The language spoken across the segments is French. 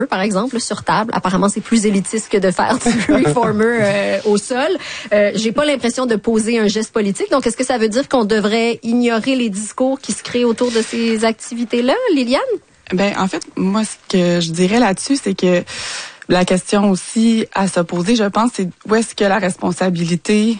par exemple, sur table. Apparemment, c'est plus élitiste que de faire du reformer au sol. J'ai pas l'impression de poser un geste politique. Donc, est-ce que ça veut dire qu'on devrait ignorer les discours qui se créent autour de ces activités-là, Liliane? Ben, en fait, moi, ce que je dirais là-dessus, c'est que la question aussi à se poser, je pense, c'est où est-ce que la responsabilité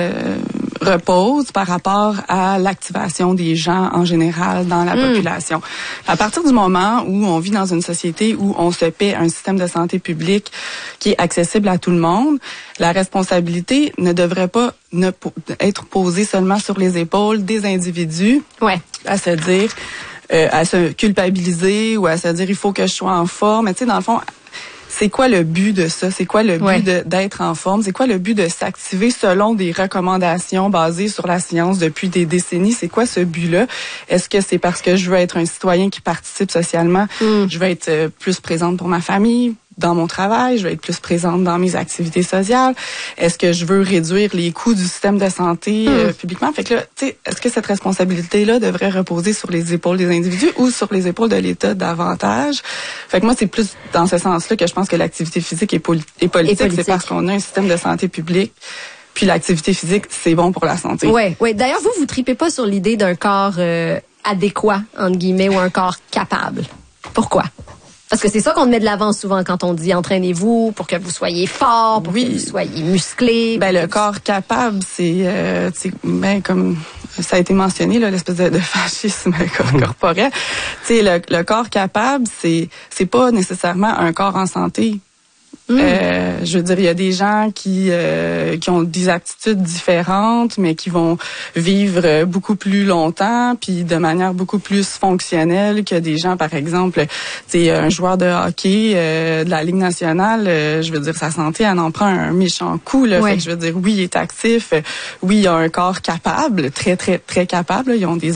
repose par rapport à l'activation des gens en général dans la population. À partir du moment où on vit dans une société où on se paie un système de santé publique qui est accessible à tout le monde, la responsabilité ne devrait pas être posée seulement sur les épaules des individus, à se dire, à se culpabiliser ou à se dire il faut que je sois en forme. Mais tu sais, dans le fond, c'est quoi le but de ça? C'est quoi le but d'être en forme? C'est quoi le but de s'activer selon des recommandations basées sur la science depuis des décennies? C'est quoi ce but-là? Est-ce que c'est parce que je veux être un citoyen qui participe socialement? Je veux être plus présente pour ma famille, dans mon travail, je veux être plus présente dans mes activités sociales. Est-ce que je veux réduire les coûts du système de santé publiquement? Fait que là, tu sais, est-ce que cette responsabilité-là devrait reposer sur les épaules des individus ou sur les épaules de l'État davantage? Fait que moi, c'est plus dans ce sens-là que je pense que l'activité physique est politique. C'est parce qu'on a un système de santé publique. Puis l'activité physique, c'est bon pour la santé. Oui. D'ailleurs, vous tripez pas sur l'idée d'un corps adéquat, entre guillemets, ou un corps capable. Pourquoi? Parce que c'est ça qu'on met de l'avant souvent quand on dit entraînez-vous pour que vous soyez fort, pour que vous soyez musclé. Ben le corps capable, c'est ben comme ça a été mentionné là, l'espèce de fascisme corporel. Tu sais, le corps capable, c'est pas nécessairement un corps en santé. Je veux dire, il y a des gens qui ont des aptitudes différentes, mais qui vont vivre beaucoup plus longtemps, puis de manière beaucoup plus fonctionnelle que des gens, par exemple, c'est un joueur de hockey de la Ligue nationale. Je veux dire, sa santé, elle en prend un méchant coup. Là. Fait que je veux dire, oui, il est actif, oui, il a un corps capable, très très très capable. Là. Ils ont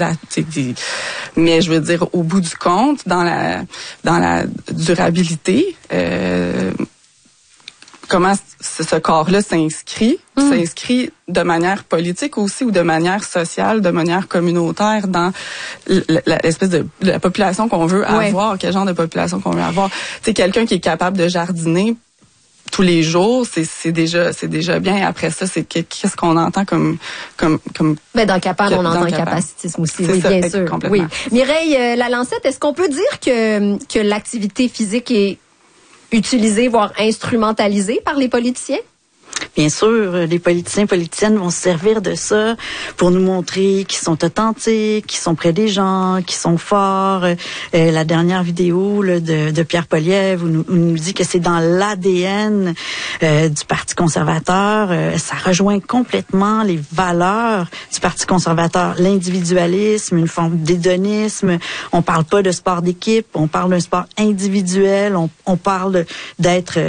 mais je veux dire, au bout du compte, dans la durabilité. Comment ce corps-là s'inscrit de manière politique aussi ou de manière sociale, de manière communautaire dans l'espèce de la population qu'on veut avoir, quel genre de population qu'on veut avoir. Tu sais, quelqu'un qui est capable de jardiner tous les jours, c'est déjà bien. Après ça, c'est qu'est-ce qu'on entend comme ben dans capable, on entend capacitisme aussi, oui, ça, bien sûr. Oui. Mireille Lalancette, est-ce qu'on peut dire que l'activité physique est utilisé, voire instrumentalisé par les politiciens? Bien sûr, les politiciens et politiciennes vont se servir de ça pour nous montrer qu'ils sont authentiques, qu'ils sont près des gens, qu'ils sont forts. La dernière vidéo là, de Pierre Poilievre où nous dit que c'est dans l'ADN du Parti conservateur. Ça rejoint complètement les valeurs du Parti conservateur. L'individualisme, une forme d'hédonisme. On parle pas de sport d'équipe, on parle d'un sport individuel. On parle d'être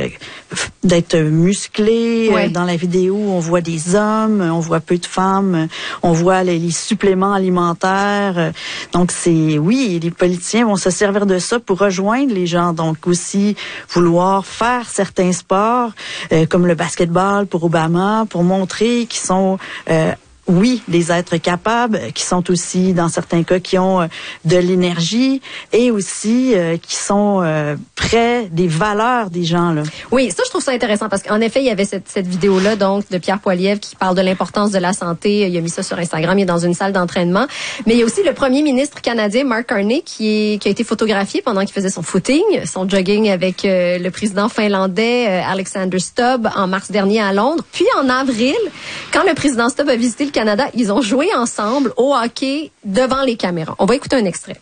musclé. Dans la vidéo, on voit des hommes, on voit peu de femmes, on voit les suppléments alimentaires. Donc, les politiciens vont se servir de ça pour rejoindre les gens. Donc, aussi vouloir faire certains sports, comme le basketball pour Obama, pour montrer qu'ils sont... des êtres capables, qui sont aussi, dans certains cas, qui ont de l'énergie et aussi qui sont près des valeurs des gens. Là. Oui, ça, je trouve ça intéressant parce qu'en effet, il y avait cette vidéo-là donc de Pierre Poilievre qui parle de l'importance de la santé. Il a mis ça sur Instagram, il est dans une salle d'entraînement. Mais il y a aussi le premier ministre canadien, Mark Carney, qui a été photographié pendant qu'il faisait son footing, son jogging avec le président finlandais Alexander Stubb en mars dernier à Londres. Puis en avril, quand le président Stubb a visité le Canada, ils ont joué ensemble au hockey devant les caméras. On va écouter un extrait.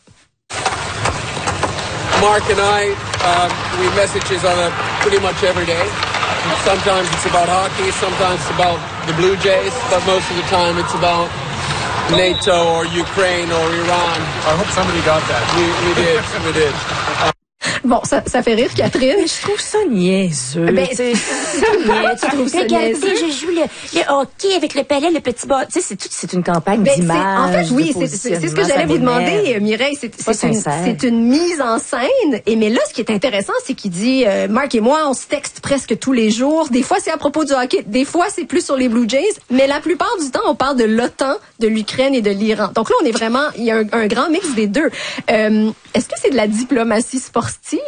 Mark and I, we message each other pretty much every day. Sometimes it's about hockey, sometimes it's about the Blue Jays, but most of the time it's about NATO or Ukraine or Iran. I hope somebody got that. We did. Bon, ça fait rire, Catherine. Mais je trouve ça niaiseux. Ben, c'est niaiseux. Tu trouves ça niaiseux? Je joue le hockey avec le palais, le petit bas. Tu sais, c'est une campagne d'image. En fait, oui, c'est ce que j'allais vous demander, Mireille. C'est une mise en scène. Mais là, ce qui est intéressant, c'est qu'il dit, Mark et moi, on se texte presque tous les jours. Des fois, c'est à propos du hockey. Des fois, c'est plus sur les Blue Jays. Mais la plupart du temps, on parle de l'OTAN, de l'Ukraine et de l'Iran. Donc là, on est vraiment, il y a un grand mix des deux. Est-ce que c'est de la diplomatie sportive?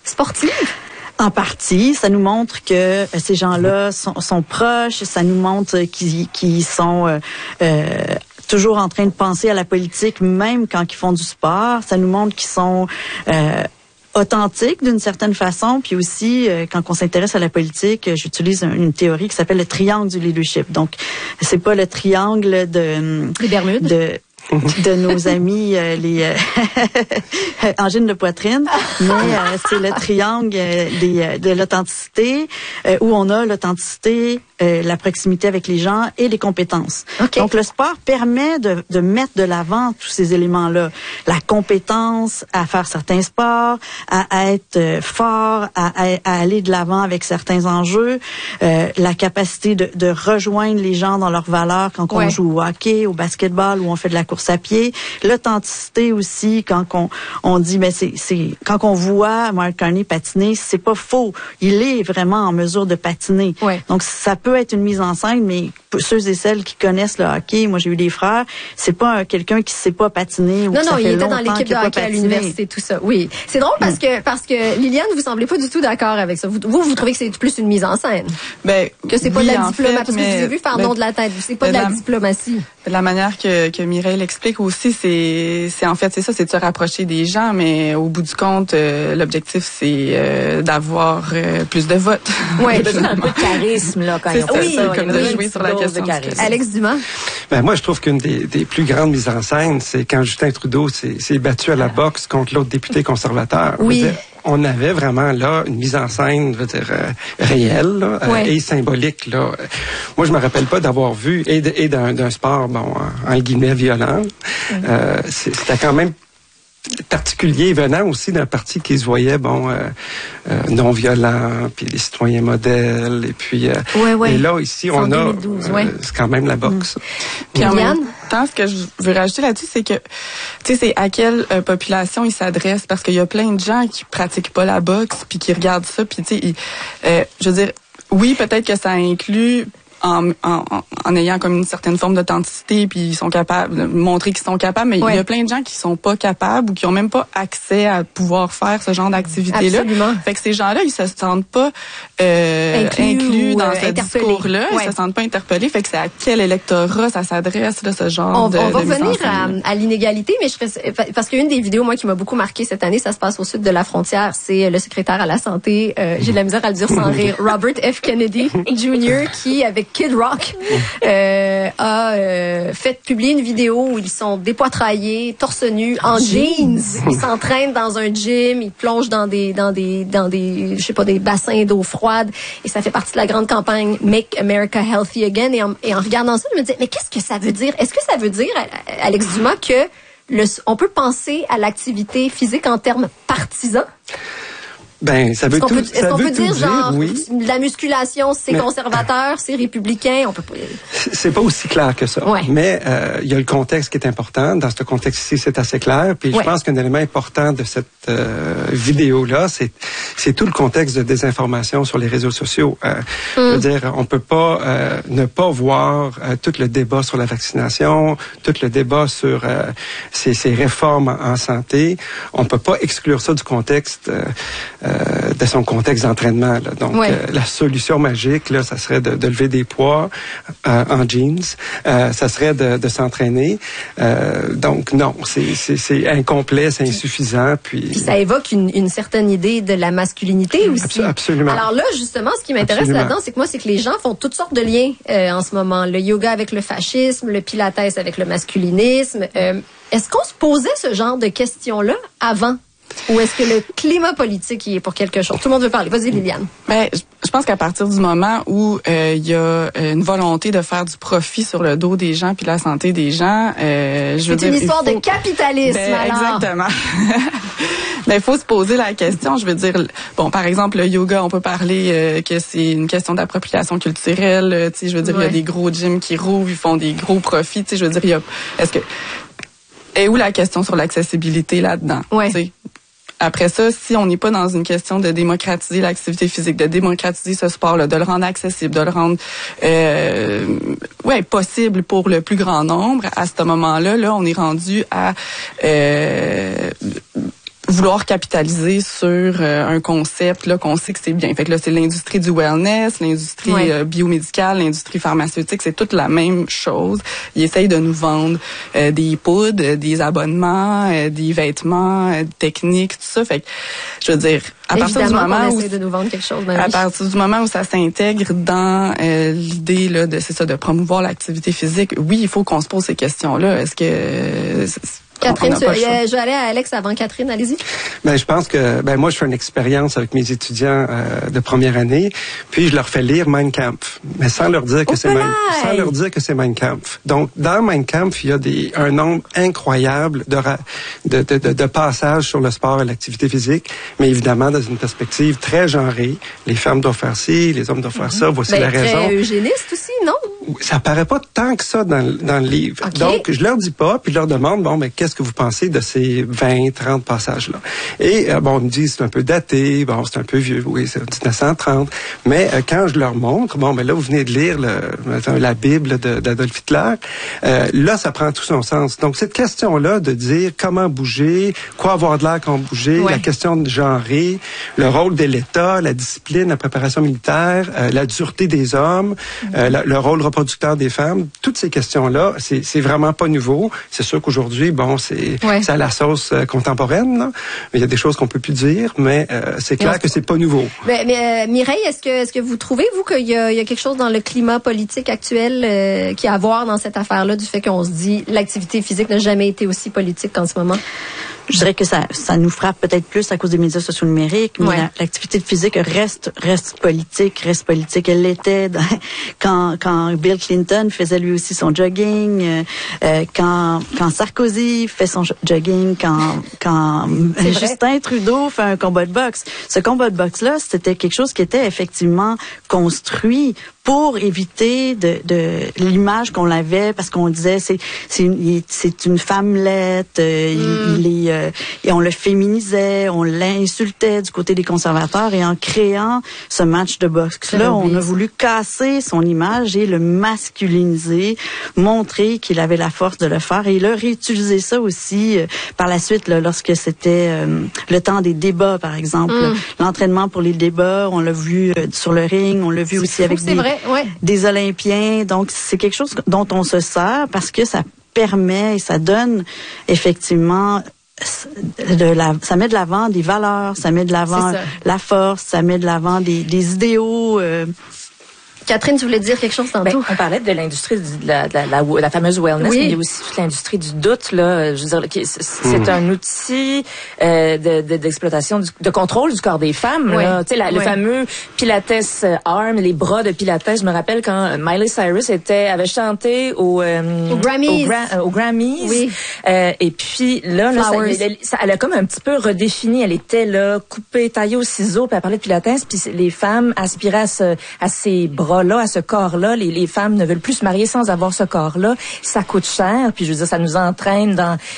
sportive? En partie, ça nous montre que ces gens-là sont proches, ça nous montre qu'ils sont toujours en train de penser à la politique, même quand ils font du sport. Ça nous montre qu'ils sont authentiques d'une certaine façon, puis aussi quand on s'intéresse à la politique, j'utilise une théorie qui s'appelle le triangle du leadership. Donc, c'est pas le triangle les Bermudes. De nos amis les angines de poitrine, mais c'est le triangle de l'authenticité où on a l'authenticité, la proximité avec les gens et les compétences. Okay. Donc le sport permet de mettre de l'avant tous ces éléments-là, la compétence à faire certains sports, à être fort, à aller de l'avant avec certains enjeux, la capacité de rejoindre les gens dans leurs valeurs quand on joue au hockey, au basketball ou on fait de la course à pied, l'authenticité aussi quand on dit mais c'est quand on voit Mark Carney patiner, c'est pas faux, il est vraiment en mesure de patiner. Ouais. Donc ça peut être une mise en scène, mais pour ceux et celles qui connaissent le hockey, moi j'ai eu des frères, c'est pas quelqu'un qui sait pas patiner ou non, ça il fait était dans longtemps l'équipe de hockey à l'université, tout ça. Oui, c'est drôle parce que Liliane, vous semblez pas du tout d'accord avec ça. Vous trouvez que c'est plus une mise en scène, que c'est pas de la diplomatie. Parce que je vous ai vu faire nom de la tête, c'est pas de la diplomatie. De la manière que Mireille l'explique aussi, c'est en fait c'est ça, c'est de se rapprocher des gens, mais au bout du compte, l'objectif c'est d'avoir plus de votes. Oui, un peu de charisme là quand ils ça, comme de jouer sur la question du Alex Dumas. Ben moi je trouve qu'une des plus grandes mises en scène, c'est quand Justin Trudeau s'est battu à la boxe contre l'autre député conservateur. Oui. On avait vraiment là une mise en scène, je veux dire, réelle là, et symbolique là. Moi, je me rappelle pas d'avoir vu et d'un sport en guillemets violent. C'était quand même particulier venant aussi d'un parti qui se voyait non violent, puis les citoyens modèles, et puis et là ici on a c'est quand même la boxe. Puis en même temps, ce que je veux rajouter là-dessus, c'est que tu sais c'est à quelle population il s'adresse, parce qu'il y a plein de gens qui pratiquent pas la boxe puis qui regardent ça, puis tu sais je veux dire oui, peut-être que ça inclut en ayant comme une certaine forme d'authenticité, puis ils sont capables de montrer qu'ils sont capables, mais il y a plein de gens qui sont pas capables ou qui ont même pas accès à pouvoir faire ce genre d'activité-là. Absolument. Fait que ces gens-là, ils se sentent pas inclus dans ce discours-là, ils se sentent pas interpellés. Fait que c'est à quel électorat ça s'adresse là, ce genre on va venir à l'inégalité, mais parce qu'une des vidéos moi qui m'a beaucoup marqué cette année, ça se passe au sud de la frontière, c'est le secrétaire à la santé, j'ai de la misère à le dire sans rire, Robert F. Kennedy Jr. qui avec Kid Rock a fait publier une vidéo où ils sont dépoitraillés, torse nu, en jeans. Ils s'entraînent dans un gym, ils plongent dans des je sais pas, des bassins d'eau froide. Et ça fait partie de la grande campagne Make America Healthy Again. Et en regardant ça, je me disais, mais qu'est-ce que ça veut dire? Est-ce que ça veut dire, Alex Dumas, que on peut penser à l'activité physique en termes partisans? Ben, ça veut tout dire. Est-ce qu'on peut dire genre oui. La musculation, c'est conservateur, c'est républicain, on peut pas. C'est pas aussi clair que ça. Ouais. Mais il y a le contexte qui est important. Dans ce contexte-ci, c'est assez clair. Puis je pense qu'un élément important de cette vidéo-là, c'est tout le contexte de désinformation sur les réseaux sociaux. Je veux dire, on peut pas ne pas voir tout le débat sur la vaccination, tout le débat sur ces réformes en santé. On peut pas exclure ça du contexte. De son contexte d'entraînement. Là. Donc, la solution magique, là, ça serait de lever des poids en jeans. Ça serait de s'entraîner. Donc, non, c'est incomplet, c'est insuffisant. Puis ça évoque une certaine idée de la masculinité aussi. Absolument. Alors là, justement, ce qui m'intéresse là-dedans, c'est que les gens font toutes sortes de liens en ce moment. Le yoga avec le fascisme, le pilates avec le masculinisme. Est-ce qu'on se posait ce genre de questions-là avant? Ou est-ce que le climat politique y est pour quelque chose? Tout le monde veut parler. Vas-y, Liliane. Ben, je pense qu'à partir du moment où il y a une volonté de faire du profit sur le dos des gens puis la santé des gens, c'est une histoire de capitalisme, alors. Exactement. Mais il faut se poser la question. Je veux dire, bon, par exemple, le yoga, on peut parler que c'est une question d'appropriation culturelle. Tu sais, je veux dire, il y a des gros gyms qui rouvrent, ils font des gros profits. Tu sais, je veux dire, est où la question sur l'accessibilité là-dedans? Ouais. Après ça, si on n'est pas dans une question de démocratiser l'activité physique, de démocratiser ce sport-là, de le rendre accessible, de le rendre possible pour le plus grand nombre, à ce moment-là, on est rendu à vouloir capitaliser sur un concept là qu'on sait que c'est bien. Fait que là, c'est l'industrie du wellness, l'industrie biomédicale, l'industrie pharmaceutique, c'est toute la même chose. Ils essayent de nous vendre des poudres, des abonnements, des vêtements, techniques, tout ça. Fait que, je veux dire, à partir du moment où de nous vendre quelque chose, à partir du moment où ça s'intègre dans l'idée là de promouvoir l'activité physique, oui, il faut qu'on se pose ces questions-là. Est-ce que Catherine, je vais aller à Alex avant Catherine, allez-y. Ben, je pense que, moi, je fais une expérience avec mes étudiants de première année, puis je leur fais lire Mein Kampf, mais sans leur dire que c'est Mein Kampf. Donc, dans Mein Kampf, il y a un nombre incroyable de passages sur le sport et l'activité physique, mais évidemment, dans une perspective très genrée. Les femmes doivent faire ci, les hommes doivent faire ça, voici la raison. Très eugéniste aussi, non? Ça paraît pas tant que ça dans le livre. Okay. Donc, je leur dis pas, puis je leur demande, qu'est-ce que vous pensez de ces 20, 30 passages-là? Et, ils me disent, c'est un peu daté, c'est un peu vieux, oui, c'est 1930. Mais quand je leur montre, là, vous venez de lire la Bible d'Adolf Hitler, là, ça prend tout son sens. Donc, cette question-là de dire comment bouger, quoi avoir de l'air quand bouger, la question de genrer, le rôle de l'État, la discipline, la préparation militaire, la dureté des hommes, le rôle reproducteur des femmes, toutes ces questions-là, c'est vraiment pas nouveau. C'est sûr qu'aujourd'hui, c'est à la sauce contemporaine, là. Il y a des choses qu'on peut plus dire, mais c'est clair que c'est pas nouveau. Mais Mireille, est-ce que vous trouvez, vous, qu'il y a quelque chose dans le climat politique actuel qui a à voir dans cette affaire-là, du fait qu'on se dit l'activité physique n'a jamais été aussi politique qu'en ce moment? Je dirais que ça nous frappe peut-être plus à cause des médias sociaux numériques, mais l'activité physique reste politique. Elle l'était quand Bill Clinton faisait lui aussi son jogging, quand Sarkozy fait son jogging, quand Justin Trudeau fait un combat de boxe. Ce combat de boxe-là, c'était quelque chose qui était effectivement construit pour éviter de l'image qu'on avait, parce qu'on disait c'est une femmelette, et on le féminisait, on l'insultait du côté des conservateurs, et en créant ce match de boxe-là, on a voulu casser son image et le masculiniser, montrer qu'il avait la force de le faire, et il a réutilisé ça aussi par la suite, là, lorsque c'était le temps des débats, par exemple. L'entraînement pour les débats, on l'a vu sur le ring, on l'a vu aussi avec des Olympiens. Donc, c'est quelque chose dont on se sert parce que ça permet et ça donne effectivement ça met de l'avant des valeurs, ça met de l'avant la force, ça met de l'avant des idéaux. Catherine, tu voulais dire quelque chose tantôt? On parlait de l'industrie de la fameuse wellness, mais il y a aussi toute l'industrie du doute, là. Je veux dire, c'est un outil d'exploitation, de contrôle du corps des femmes, là. Tu sais, le fameux Pilates Arm, les bras de Pilates. Je me rappelle quand Miley Cyrus avait chanté aux Grammys. Oui. Et puis là, elle a comme un petit peu redéfini. Elle était là, coupée, taillée au ciseau, puis elle parlait de Pilates, puis les femmes aspiraient à ces bras-là, à ce corps-là. Les femmes ne veulent plus se marier sans avoir ce corps-là. Ça coûte cher, puis je veux dire, ça nous entraîne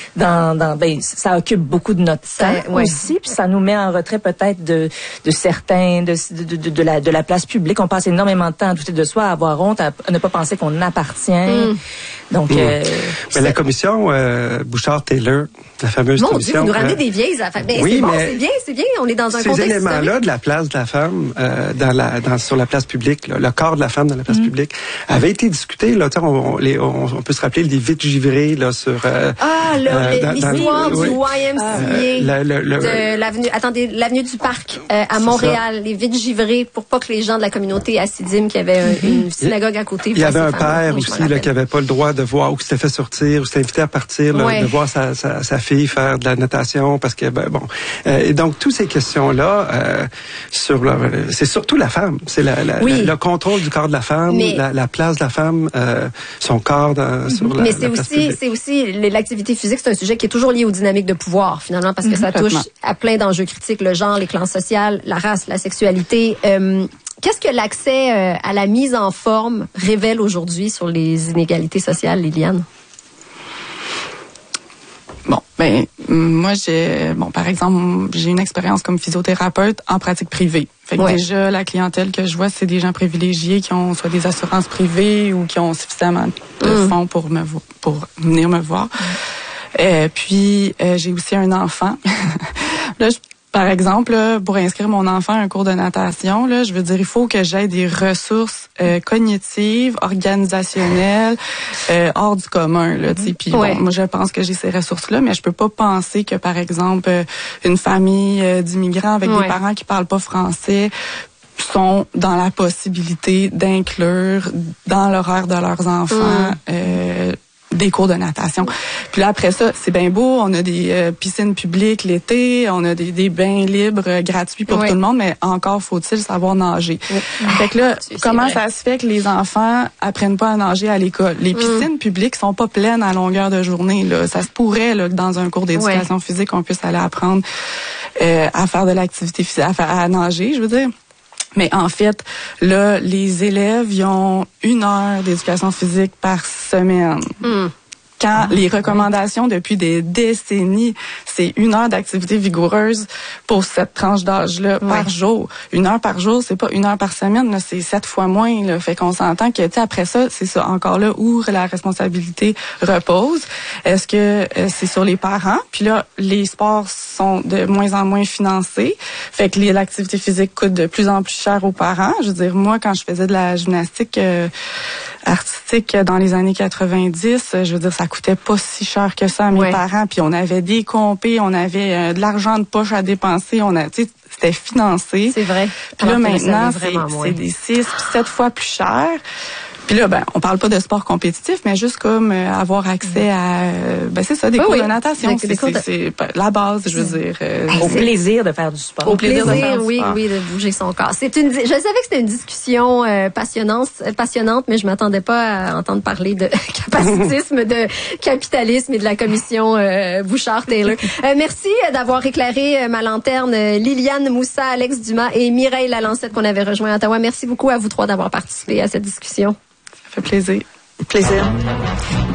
ça occupe beaucoup de notre temps aussi, puis ça nous met en retrait peut-être de certains, de la place publique. On passe énormément de temps à douter de soi, à avoir honte, à ne pas penser qu'on appartient. Donc, mais la commission Bouchard-Taylor, la fameuse commission. Dieu, vous nous ramenez des vieilles affaires. C'est bien. On est dans un contexte. Ces éléments-là de la place de la femme sur la place publique, là, le corps de la femme dans la place publique, avait été discuté. Là, on peut se rappeler des vitres givrées là sur. L'histoire du YMCA, de l'avenue. Attendez, l'avenue du Parc à Montréal, les vitres givrées pour pas que les gens de la communauté hassidim qui avait une synagogue à côté. Il y avait un père aussi là qui avait pas le droit de voir, ou qui s'était fait sortir, ou s'était invité à partir, là, de voir sa fille faire de la natation, parce que et donc toutes ces questions-là c'est surtout la femme, c'est le contrôle du corps de la femme, la place de la femme, son corps sur la. Mais c'est aussi l'activité physique, c'est un sujet qui est toujours lié aux dynamiques de pouvoir finalement, parce que ça touche à plein d'enjeux critiques, le genre, les classes sociales, la race, la sexualité. Qu'est-ce que l'accès à la mise en forme révèle aujourd'hui sur les inégalités sociales, Liliane? Moi, par exemple, j'ai une expérience comme physiothérapeute en pratique privée. Fait que déjà, la clientèle que je vois, c'est des gens privilégiés qui ont soit des assurances privées ou qui ont suffisamment de fonds pour venir me voir. Puis, j'ai aussi un enfant. Là, par exemple, là, pour inscrire mon enfant à un cours de natation, là, je veux dire, il faut que j'aie des ressources cognitives, organisationnelles, hors du commun. Là, puis bon, moi, je pense que j'ai ces ressources-là, mais je peux pas penser que, par exemple, une famille d'immigrants avec des parents qui parlent pas français sont dans la possibilité d'inclure dans l'horaire de leurs enfants des cours de natation. Puis là, après ça, c'est bien beau, on a des piscines publiques l'été, on a des bains libres gratuits pour tout le monde, mais encore faut-il savoir nager. Fait que là, comment ça se fait que les enfants apprennent pas à nager à l'école? Les piscines publiques sont pas pleines à longueur de journée. Là. Ça se pourrait là, que dans un cours d'éducation physique, on puisse aller apprendre à faire de l'activité physique, à nager, je veux dire. Mais en fait, là, les élèves, ils ont 1 heure d'éducation physique par semaine. Quand les recommandations depuis des décennies, c'est 1 heure d'activité vigoureuse pour cette tranche d'âge-là par jour. 1 heure par jour, c'est pas 1 heure par semaine, là, c'est 7 fois moins. Là. Fait qu'on s'entend que, tu sais, après ça, c'est ça encore là où la responsabilité repose. Est-ce que c'est sur les parents? Puis là, les sports sont de moins en moins financés. Fait que l'activité physique coûte de plus en plus cher aux parents. Je veux dire, moi, quand je faisais de la gymnastique artistique dans les années 90, je veux dire, ça coûtait pas si cher que ça à mes parents. Puis on avait des compés, on avait de l'argent de poche à dépenser, c'était financé. C'est vrai. Puis là, maintenant, c'est des 6, 7 fois plus cher. Puis là, on parle pas de sport compétitif, mais juste comme avoir accès à, c'est ça, des cours de natation. C'est la base, je veux dire. Au plaisir de faire du sport. Au plaisir de faire du sport. Oui, de bouger son corps. Je savais que c'était une discussion passionnante, mais je m'attendais pas à entendre parler de capacitisme, de capitalisme et de la commission Bouchard-Taylor. Merci d'avoir éclairé ma lanterne, Liliane Moussa, Alex Dumas et Mireille Lalancette qu'on avait rejoint à Ottawa. Merci beaucoup à vous trois d'avoir participé à cette discussion. Ça fait plaisir. Plaisir.